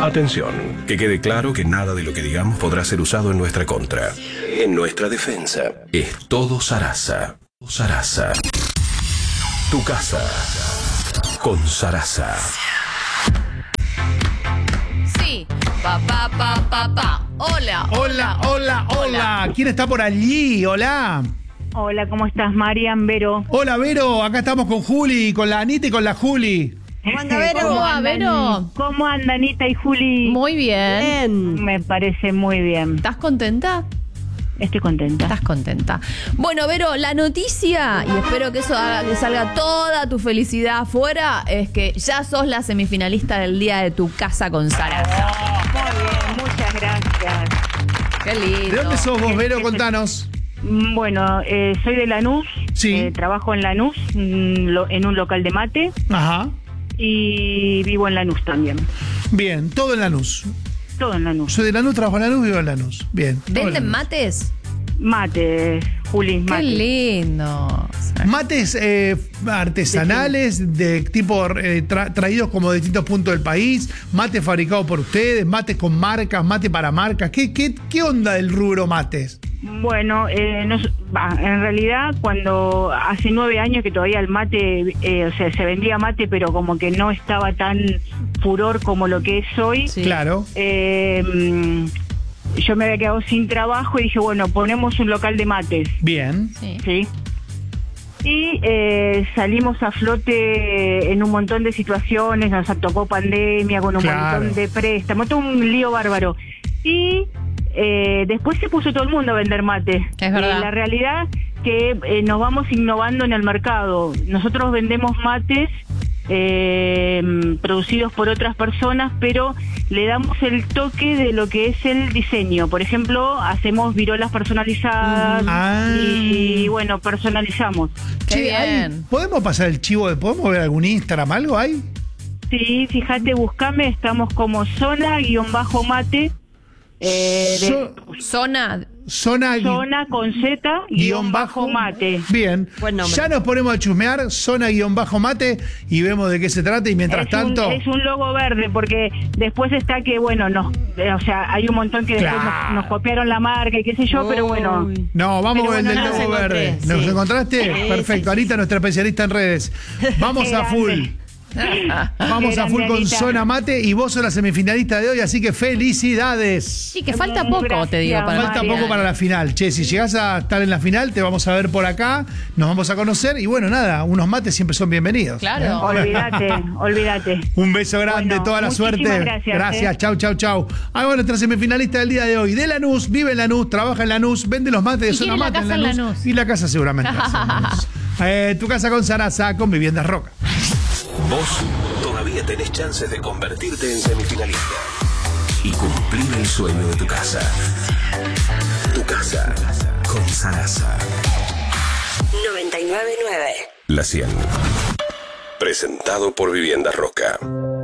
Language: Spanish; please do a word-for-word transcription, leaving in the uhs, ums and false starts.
Atención, que quede claro que nada de lo que digamos podrá ser usado en nuestra contra. En nuestra defensa, es todo Sarasa. Sarasa. Tu casa con Sarasa. Sí, pa, pa, pa, pa, pa. Hola, Hola, hola, hola. ¿Quién está por allí? Hola. Hola, ¿cómo estás, Marian, Vero? Hola, Vero. Acá estamos con Juli, con la Anita y con la Juli. ¿Cómo anda, Vero? ¿Cómo ¿Cómo va, andan? Vero? ¿Cómo anda Anita y Juli? Muy bien. Me parece muy bien. ¿Estás contenta? Estoy contenta. Estás contenta. Bueno, Vero, la noticia, y espero que eso haga que salga toda tu felicidad afuera, es que ya sos la semifinalista del día de Tu Casa con Sarasa. Muy bien, muchas gracias. Qué lindo. ¿De dónde sos vos, Vero? Contanos. Bueno, eh, soy de Lanús. Sí. Eh, trabajo en Lanús, mm, lo- en un local de mate. Ajá. Y vivo en Lanús también. Bien, todo en Lanús. Todo en Lanús. Soy de Lanús, trabajo en Lanús, vivo en Lanús. Bien. todo en ¿Venden Lanús. mates? Mate, Juli, Qué mate. lindo. Mates eh, artesanales, de tipo eh, tra- traídos como de distintos puntos del país, mates fabricados por ustedes, mates con marcas, mate para marcas. ¿Qué, qué, qué onda del rubro mates? Bueno, eh, nos- va, en realidad cuando hace nueve años que todavía el mate, eh, o sea, se vendía mate, pero como que no estaba tan furor como lo que es hoy. Sí. Claro. Eh, mm, yo me había quedado sin trabajo y dije, bueno, ponemos un local de mates, Bien. Sí. ¿sí? Y eh, salimos a flote en un montón de situaciones, nos tocó pandemia con un Claro. montón de préstamos, todo un lío bárbaro. Y eh, después se puso todo el mundo a vender mate. Es verdad. Eh, la realidad que eh, nos vamos innovando en el mercado. Nosotros vendemos mates eh, producidos por otras personas, pero le damos el toque de lo que es el diseño. Por ejemplo, hacemos virolas personalizadas Ah. y bueno, personalizamos. Qué Che, bien. ¿hay- ¿podemos pasar el chivo? de- ¿Podemos ver algún Instagram? ¿Algo hay? Sí, fíjate, buscame, estamos como zona-mate. Eh, de- So- Zona. zona zona con Z guión bajo mate. Bien. Buen nombre. Ya nos ponemos a chusmear, zona guión bajo mate, y vemos de qué se trata. Y mientras es tanto. Un, es un logo verde, porque después está que, bueno, nos, eh, o sea, hay un montón que después Claro. nos, nos copiaron la marca y qué sé yo, pero bueno. No, vamos Pero con el bueno, del no, logo los encontré, verde. sí. ¿Nos encontraste? Sí, Perfecto. sí, Anita, nuestra especialista en redes. Vamos Qué a full. grande. Vamos Qué a full grande, con Anita. Zona Mate y vos sos la semifinalista de hoy, así que felicidades. Sí, que falta Mm, poco, gracias, te digo, para Falta la poco final. para la final. Che, si llegás a estar en la final, te vamos a ver por acá, nos vamos a conocer y bueno, nada, unos mates siempre son bienvenidos. Claro. Olvídate, olvídate. Un beso grande, Bueno, toda la muchísimas suerte. gracias, Gracias, eh. chau, chau, chau. Ah, bueno, nuestra semifinalista del día de hoy, de Lanús, vive en Lanús, trabaja en Lanús, vende los mates de Y Zona tiene la Mate en casa en Lanús. Lanús. Y la casa seguramente. la hace en Lanús. Eh, tu casa con Sarasa, con Viviendas Roca. Vos todavía tenés chances de convertirte en semifinalista y cumplir el sueño de tu casa. Tu casa con Sarasa. noventa y nueve punto nueve. La cien. Presentado por Vivienda Roca.